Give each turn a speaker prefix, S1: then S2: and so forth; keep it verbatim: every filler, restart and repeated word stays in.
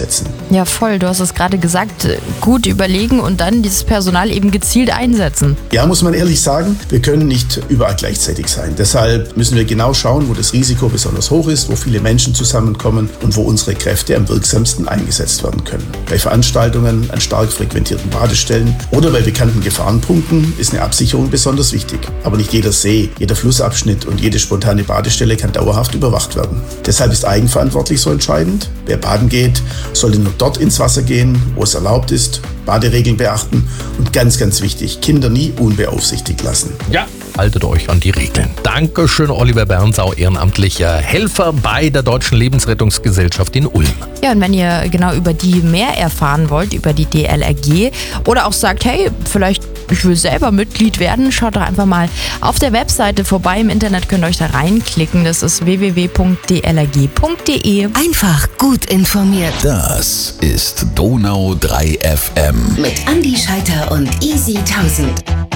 S1: einsetzen.
S2: Ja, voll. Du hast es gerade gesagt. Gut überlegen und dann dieses Personal eben gezielt einsetzen.
S1: Ja, muss man ehrlich sagen, wir können nicht überall gleichzeitig sein. Deshalb müssen wir genau schauen, wo das Risiko besonders hoch ist, wo viele Menschen zusammenkommen und wo unsere Kräfte am wirksamsten eingesetzt werden können. Bei Veranstaltungen an stark frequentierten Badestellen oder bei bekannten Gefahrenpunkten ist eine Absicherung besonders wichtig. Aber nicht jeder See, jeder Flussabschnitt und jede spontane Badestelle kann dauerhaft überwacht werden. Deshalb ist eigenverantwortlich so entscheidend. Wer baden geht, sollte nur dort ins Wasser gehen, wo es erlaubt ist, Baderegeln beachten und ganz, ganz wichtig, Kinder nie unbeaufsichtigt lassen.
S3: Ja, haltet euch an die Regeln. Dankeschön, Oliver Bernsau, ehrenamtlicher Helfer bei der Deutschen Lebensrettungsgesellschaft in Ulm.
S2: Ja, und wenn ihr genau über die mehr erfahren wollt, über die D L R G oder auch sagt, hey, vielleicht ich will selber Mitglied werden, schaut doch einfach mal auf der Webseite vorbei. Im Internet könnt ihr euch da reinklicken. Das ist w w w punkt d l r g punkt d e.
S4: Einfach gut informiert.
S5: Das ist Donau drei F M.
S4: Mit Andi Scheiter und Easy tausend.